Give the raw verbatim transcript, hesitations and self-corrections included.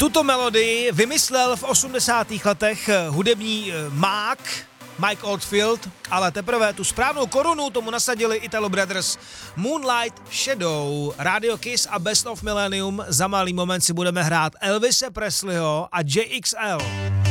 Tuto melodii vymyslel v osmdesátých letech hudební mák Mike Oldfield, ale teprve tu správnou korunu tomu nasadili Italo Brothers. Moonlight Shadow, Radio Kiss a Best of Millennium. Za malý moment si budeme hrát Elvise Presleyho a J X L.